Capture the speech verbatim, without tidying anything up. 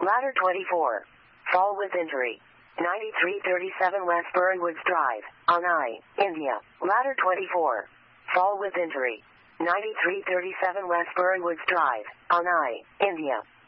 Ladder twenty-four. Fall with injury. ninety-three thirty-seven West Burnwoods Drive, Anai, India. Ladder twenty-four. Fall with injury. ninety-three thirty-seven West Burnwoods Drive, Anai, India.